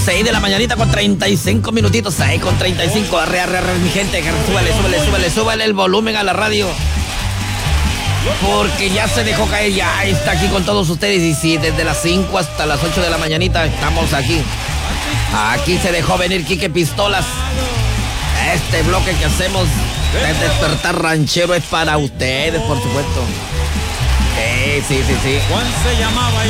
6 de la mañanita con 35 minutitos, 6 con 35, arre, mi gente, súbale el volumen a la radio. Porque ya se dejó caer, ya está aquí con todos ustedes. Y sí, desde las 5 hasta las 8 de la mañanita estamos aquí. Aquí se dejó venir Quique Pistolas. Este bloque que hacemos de Despertar Ranchero es para ustedes, por supuesto. Sí. Juan se llamaba